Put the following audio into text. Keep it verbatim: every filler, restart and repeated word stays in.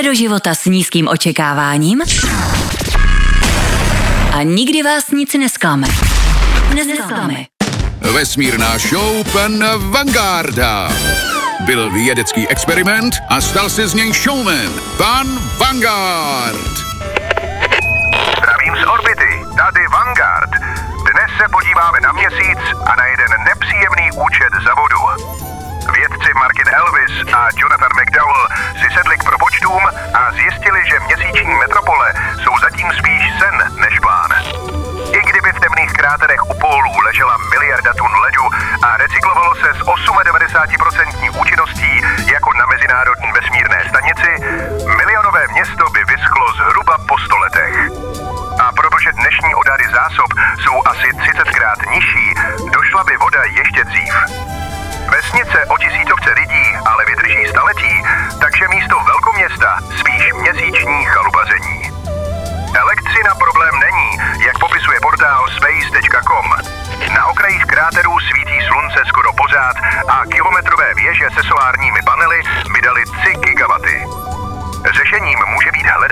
Jdete do života s nízkým očekáváním a nikdy vás nic nesklame. Nesklame. Vesmírná show pana Vangarda. Byl vědecký experiment a stal se z něj showman. Pan Vanguard. Zdravím z orbity, tady Vanguard. Dnes se podíváme na měsíc a na jeden nepříjemný účet za vodu. Vědci Martin Elvis a Jonathan McDowell si sedli k propočtům a zjistili, že měsíční metropole jsou zatím spíš sen než plán. I kdyby v temných kráterech u pólů ležela miliarda tun ledu a recyklovalo se s devadesát osm procent účinností jako na mezinárodní vesmírné stanici, milionové město by vyschlo zhruba po sto letech. A protože dnešní odhady zásob jsou asi třicetkrát nižší, došla by voda ještě dřív. Vesnice o tisícovce lidí ale vydrží staletí, takže místo velkoměsta spíš měsíční chalupaření. Elektřina problém není, jak popisuje portál space tečka com. Na okrajích kráterů svítí slunce skoro pořád a kilometrové věže se solárními panely vydaly tři gigawaty. Řešením může být hledání